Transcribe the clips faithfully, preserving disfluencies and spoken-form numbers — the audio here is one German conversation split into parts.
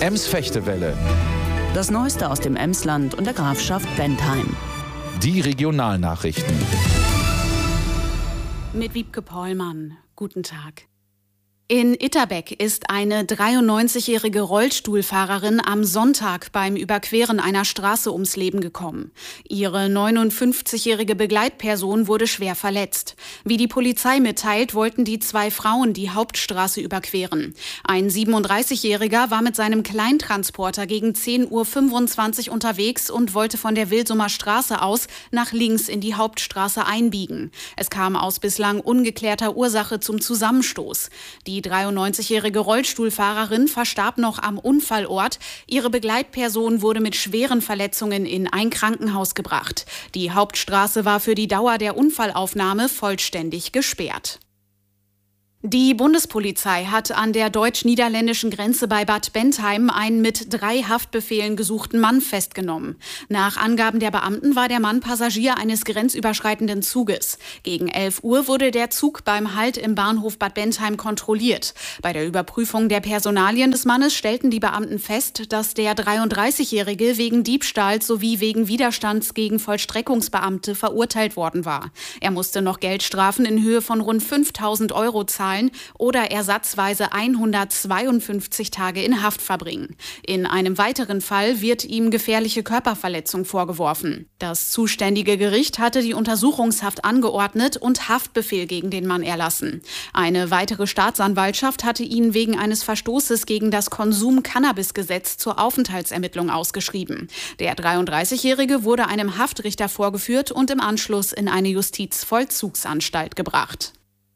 Ems-Fechtewelle. Das Neueste aus dem Emsland und der Grafschaft Bentheim. Die Regionalnachrichten. Mit Wiebke Pollmann. Guten Tag. In Itterbeck ist eine dreiundneunzigjährige Rollstuhlfahrerin am Sonntag beim Überqueren einer Straße ums Leben gekommen. Ihre neunundfünfzigjährige Begleitperson wurde schwer verletzt. Wie die Polizei mitteilt, wollten die zwei Frauen die Hauptstraße überqueren. Ein siebenunddreißigjähriger war mit seinem Kleintransporter gegen zehn Uhr fünfundzwanzig unterwegs und wollte von der Wilsumer Straße aus nach links in die Hauptstraße einbiegen. Es kam aus bislang ungeklärter Ursache zum Zusammenstoß. Die Die dreiundneunzigjährige Rollstuhlfahrerin verstarb noch am Unfallort. Ihre Begleitperson wurde mit schweren Verletzungen in ein Krankenhaus gebracht. Die Hauptstraße war für die Dauer der Unfallaufnahme vollständig gesperrt. Die Bundespolizei hat an der deutsch-niederländischen Grenze bei Bad Bentheim einen mit drei Haftbefehlen gesuchten Mann festgenommen. Nach Angaben der Beamten war der Mann Passagier eines grenzüberschreitenden Zuges. Gegen elf Uhr wurde der Zug beim Halt im Bahnhof Bad Bentheim kontrolliert. Bei der Überprüfung der Personalien des Mannes stellten die Beamten fest, dass der dreiunddreißigjährige wegen Diebstahls sowie wegen Widerstands gegen Vollstreckungsbeamte verurteilt worden war. Er musste noch Geldstrafen in Höhe von rund fünftausend Euro zahlen oder ersatzweise hundertzweiundfünfzig Tage in Haft verbringen. In einem weiteren Fall wird ihm gefährliche Körperverletzung vorgeworfen. Das zuständige Gericht hatte die Untersuchungshaft angeordnet und Haftbefehl gegen den Mann erlassen. Eine weitere Staatsanwaltschaft hatte ihn wegen eines Verstoßes gegen das Konsum-Cannabis-Gesetz zur Aufenthaltsermittlung ausgeschrieben. Der dreiunddreißigjährige wurde einem Haftrichter vorgeführt und im Anschluss in eine Justizvollzugsanstalt gebracht.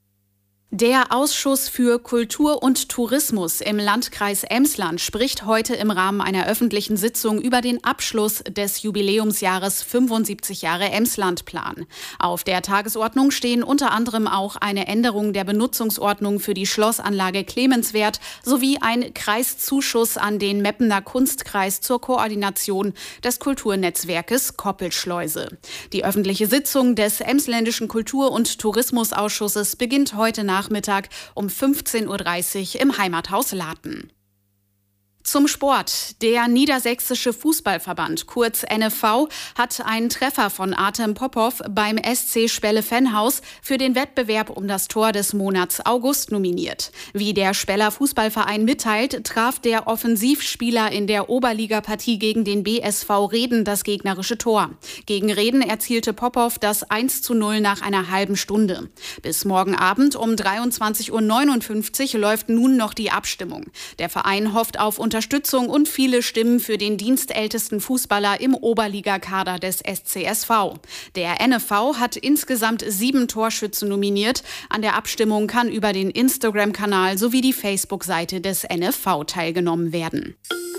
Der Ausschuss für Kultur und Tourismus im Landkreis Emsland spricht heute im Rahmen einer öffentlichen Sitzung über den Abschluss des Jubiläumsjahres fünfundsiebzig Jahre Emslandplan. Auf der Tagesordnung stehen unter anderem auch eine Änderung der Benutzungsordnung für die Schlossanlage Clemenswerth sowie ein Kreiszuschuss an den Meppener Kunstkreis zur Koordination des Kulturnetzwerkes Koppelschleuse. Die öffentliche Sitzung des Emsländischen Kultur- und Tourismusausschusses beginnt heute nach Nachmittag um fünfzehn Uhr dreißig im Heimathaus Laten. Zum Sport. Der Niedersächsische Fußballverband, kurz N F V, hat einen Treffer von Artem Popov beim S C Spelle-Venhaus für den Wettbewerb um das Tor des Monats August nominiert. Wie der Speller Fußballverein mitteilt, traf der Offensivspieler in der Oberligapartie gegen den B S V Reden das gegnerische Tor. Gegen Reden erzielte Popov das eins zu null nach einer halben Stunde. Bis morgen Abend um dreiundzwanzig Uhr neunundfünfzig läuft nun noch die Abstimmung. Der Verein hofft auf Unterstützung und viele Stimmen für den dienstältesten Fußballer im Oberligakader des S C S V. Der N F V hat insgesamt sieben Torschützen nominiert. An der Abstimmung kann über den Instagram-Kanal sowie die Facebook-Seite des N F V teilgenommen werden.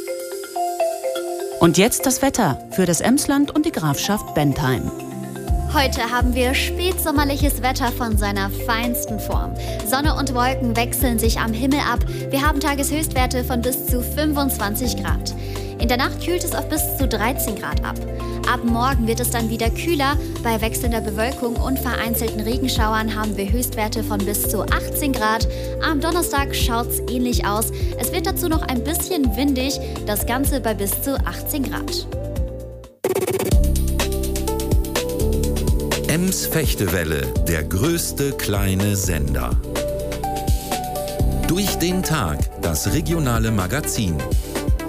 Und jetzt das Wetter für das Emsland und die Grafschaft Bentheim. Heute haben wir spätsommerliches Wetter von seiner feinsten Form. Sonne und Wolken wechseln sich am Himmel ab. Wir haben Tageshöchstwerte von bis zu fünfundzwanzig Grad. In der Nacht kühlt es auf bis zu dreizehn Grad ab. Ab morgen wird es dann wieder kühler. Bei wechselnder Bewölkung und vereinzelten Regenschauern haben wir Höchstwerte von bis zu achtzehn Grad. Am Donnerstag schaut's ähnlich aus. Es wird dazu noch ein bisschen windig, das Ganze bei bis zu achtzehn Grad. Ems-Fechtewelle, der größte kleine Sender. Durch den Tag, das regionale Magazin.